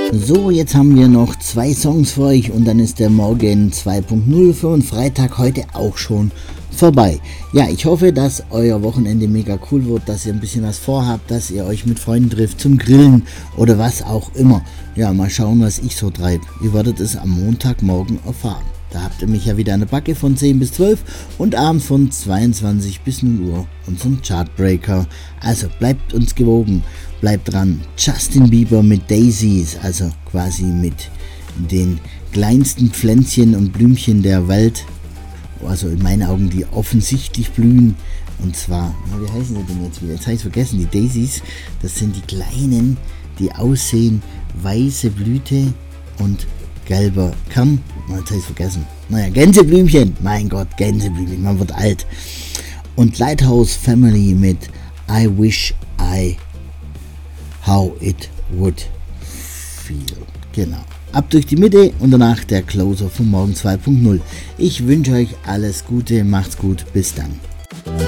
So, jetzt haben wir noch 2 Songs für euch und dann ist der Morgen 2.0 für einen Freitag heute auch schon vorbei. Ja, ich hoffe, dass euer Wochenende mega cool wird, dass ihr ein bisschen was vorhabt, dass ihr euch mit Freunden trifft zum Grillen oder was auch immer. Ja, mal schauen, was ich so treibe. Ihr werdet es am Montagmorgen erfahren. Da habt ihr mich ja wieder an der Backe von 10 bis 12 und abends von 22 bis 0 Uhr unseren Chartbreaker. Also bleibt uns gewogen, bleibt dran. Justin Bieber mit Daisies, also quasi mit den kleinsten Pflänzchen und Blümchen der Welt. Also in meinen Augen, die offensichtlich blühen. Und zwar, wie heißen sie denn jetzt wieder? Jetzt habe ich es vergessen, die Daisies, das sind die kleinen, die aussehen, weiße Blüte und gelber Kern. Jetzt habe ich es vergessen. Naja, Gänseblümchen. Mein Gott, Gänseblümchen, man wird alt. Und Lighthouse Family mit I Wish I How It Would Feel. Genau. Ab durch die Mitte und danach der Closer vom Morgen 2.0. Ich wünsche euch alles Gute, macht's gut, bis dann.